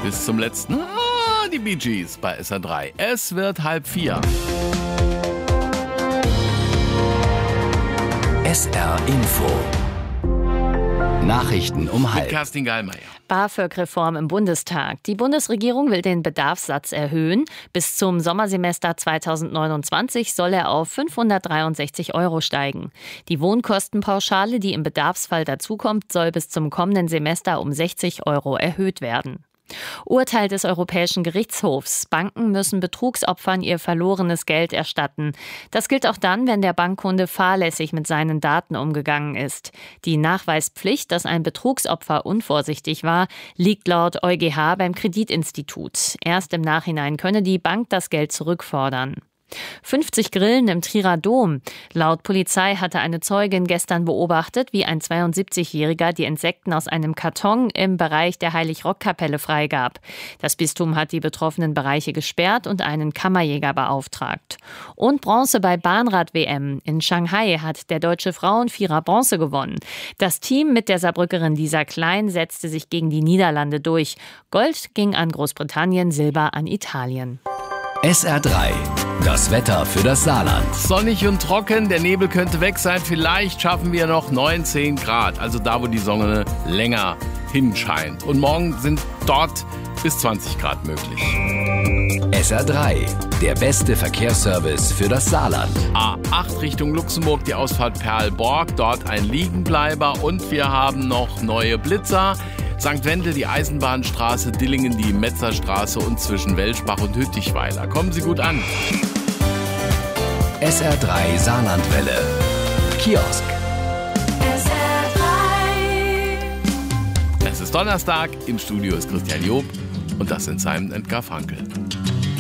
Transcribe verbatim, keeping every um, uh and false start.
bis zum letzten. Ah, die Bee Gees bei S R drei. Es wird halb vier. S R Info. Nachrichten um Mit halb. Kerstin Gallmeier. BAföG-Reform im Bundestag. Die Bundesregierung will den Bedarfssatz erhöhen. Bis zum Sommersemester zweitausendneunundzwanzig soll er auf fünfhundertdreiundsechzig Euro steigen. Die Wohnkostenpauschale, die im Bedarfsfall dazukommt, soll bis zum kommenden Semester um sechzig Euro erhöht werden. Urteil des Europäischen Gerichtshofs. Banken müssen Betrugsopfern ihr verlorenes Geld erstatten. Das gilt auch dann, wenn der Bankkunde fahrlässig mit seinen Daten umgegangen ist. Die Nachweispflicht, dass ein Betrugsopfer unvorsichtig war, liegt laut EuGH beim Kreditinstitut. Erst im Nachhinein könne die Bank das Geld zurückfordern. fünfzig Grillen im Trierer Dom. Laut Polizei hatte eine Zeugin gestern beobachtet, wie ein zweiundsiebzigjähriger die Insekten aus einem Karton im Bereich der Heilig-Rock-Kapelle freigab. Das Bistum hat die betroffenen Bereiche gesperrt und einen Kammerjäger beauftragt. Und Bronze bei Bahnrad-W M. In Shanghai hat der deutsche Frauenvierer Bronze gewonnen. Das Team mit der Saarbrückerin Lisa Klein setzte sich gegen die Niederlande durch. Gold ging an Großbritannien, Silber an Italien. S R drei. Das Wetter für das Saarland. Sonnig und trocken, der Nebel könnte weg sein. Vielleicht schaffen wir noch neunzehn Grad, also da, wo die Sonne länger hinscheint. Und morgen sind dort bis zwanzig Grad möglich. S R drei. Der beste Verkehrsservice für das Saarland. A acht Richtung Luxemburg, die Ausfahrt Perlborg, dort ein Liegenbleiber. Und wir haben noch neue Blitzer. Sankt Wendel, die Eisenbahnstraße, Dillingen, die Metzerstraße und zwischen Welschbach und Hüttichweiler. Kommen Sie gut an. S R drei Saarlandwelle. Kiosk. S R drei. Es ist Donnerstag, im Studio ist Christian Job und das sind Simon and Garfunkel.